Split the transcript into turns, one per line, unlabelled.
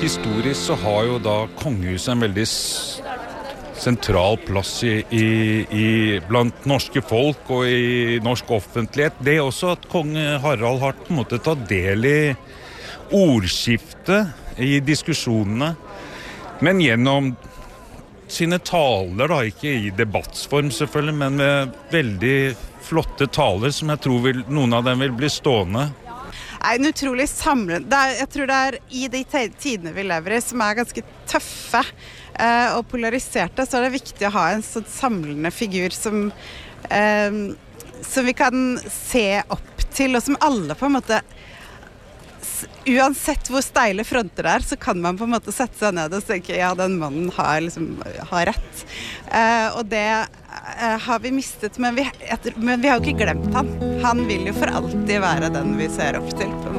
historisk så har jo da kongehuset en veldig sentral plass blant norske folk og i norsk offentlighet. Det er også at kong Harald har på en måte tatt del i ordskiftet, i diskusjonene, men gjennom sine taler da, ikke i debattsform selvfølgelig, men med veldig flotte taler som jeg tror noen av dem vil bli stående.
En utrolig samlende, jeg tror det i de tidene vi lever i som ganske tøffe og polariserte, så det viktig å ha en sånn samlende figur som vi kan se opp til, og som alle på en måte uansett hvor steile fronter det så kan man på en måte sette seg ned og tenke, ja, den mannen har rett. Og det har vi mistet, men vi har jo ikke glemt han. Han vil jo for alltid være den vi ser opp til.